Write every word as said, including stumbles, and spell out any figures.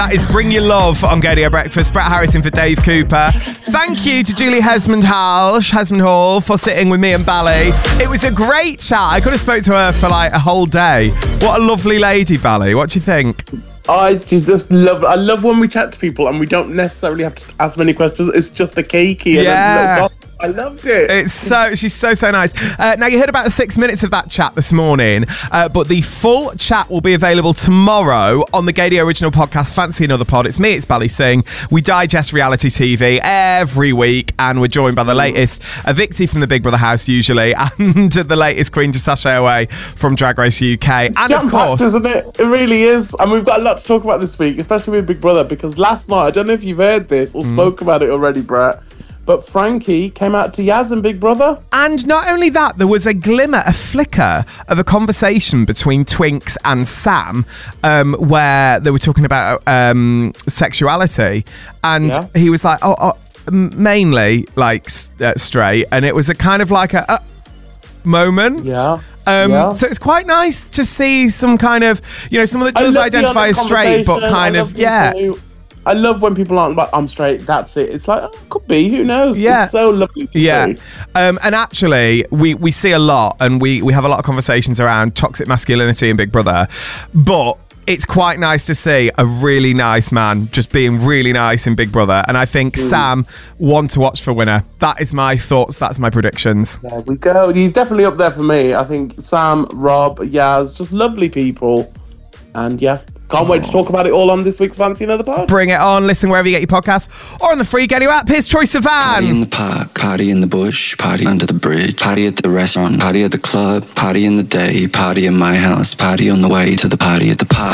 That is Bring Your Love on Gaydio Breakfast. Brett Harrison for Dave Cooper. Thank you to Julie Hesmond Hall, Hesmond Hall for sitting with me and Bally. It was a great chat. I could have spoke to her for like a whole day. What a lovely lady, Bally. What do you think? I just love I love when we chat to people and we don't necessarily have to ask many questions. It's just a cakey and Yeah. a little gossip. I loved it. It's so, she's so, so nice. Uh, now, you heard about the six minutes of that chat this morning, uh, but the full chat will be available tomorrow on the Gaydio original podcast, Fancy Another Pod. It's me, it's Bally Singh. We digest reality T V every week, and we're joined by the latest Evictee from the Big Brother house, usually, and the latest Queen to Sashay Away from Drag Race U K. And Jam-packed, of course, isn't it? It really is. And we've got a lot to talk about this week, especially with Big Brother, because last night, I don't know if you've heard this or mm. spoke about it already, Brett, but Frankie came out to Yaz and Big Brother. And not only that, there was a glimmer, a flicker of a conversation between Twinks and Sam um, where they were talking about um, sexuality. And yeah. he was like, oh, oh mainly like uh, straight. And it was a kind of like a uh, moment. Yeah. Um, yeah. So it's quite nice to see some kind of, you know, someone that does identify as straight, but kind of, yeah. Who, I love when people aren't like, I'm straight, that's it. It's like, oh, could be, who knows? Yeah. It's so lovely to yeah. see. Um, and actually, we, we see a lot, and we, we have a lot of conversations around toxic masculinity in Big Brother, but it's quite nice to see a really nice man just being really nice in Big Brother. And I think mm. Sam, one to watch for winner. That is my thoughts. That's my predictions. There we go. He's definitely up there for me. I think Sam, Rob, Yaz, just lovely people. And yeah, can't wait to talk about it all on this week's Fancy Another Pod. Bring it on. Listen wherever you get your podcasts or on the free Gaydio app. Here's Troye Sivan. Party in the park, party in the bush, party under the bridge, party at the restaurant, party at the club, party in the day, party in my house, party on the way to the party at the park.